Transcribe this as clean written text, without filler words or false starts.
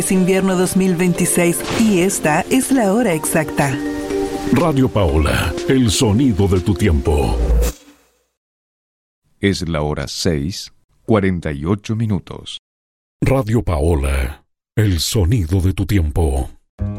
Es invierno 2026 y esta es la hora exacta. Radio Paola, el sonido de tu tiempo. Es la hora 6:48. Radio Paola, el sonido de tu tiempo.